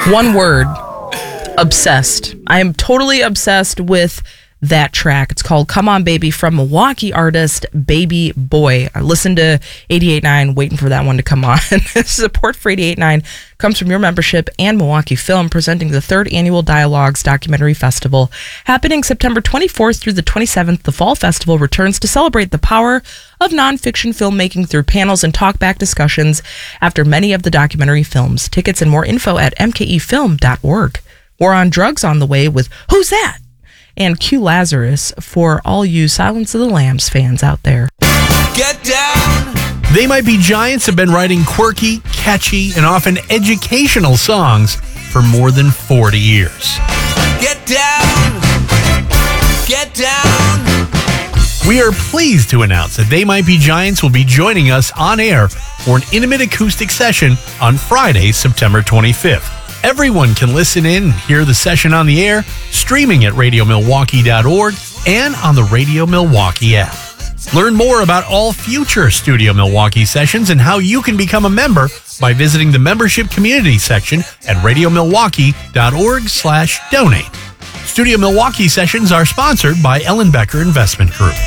One word, obsessed. I am totally obsessed with that track. It's called Come On Baby from Milwaukee artist Baby Boy. I listened to 88.9, waiting for that one to come on. Support for 88.9 comes from your membership and Milwaukee Film, presenting the 3rd Annual Dialogues Documentary Festival. Happening September 24th through the 27th, the Fall Festival returns to celebrate the power of nonfiction filmmaking through panels and talkback discussions after many of the documentary films. Tickets and more info at mkefilm.org. War on Drugs on the way with Who's That? And Q Lazarus for all you Silence of the Lambs fans out there. Get down! They Might Be Giants have been writing quirky, catchy, and often educational songs for more than 40 years. Get down! Get down! We are pleased to announce that They Might Be Giants will be joining us on air for an intimate acoustic session on Friday, September 25th. Everyone can listen in and hear the session on the air, streaming at radiomilwaukee.org and on the Radio Milwaukee app. Learn more about all future Studio Milwaukee sessions and how you can become a member by visiting the membership community section at radiomilwaukee.org/donate. Studio Milwaukee sessions are sponsored by Ellen Becker Investment Group.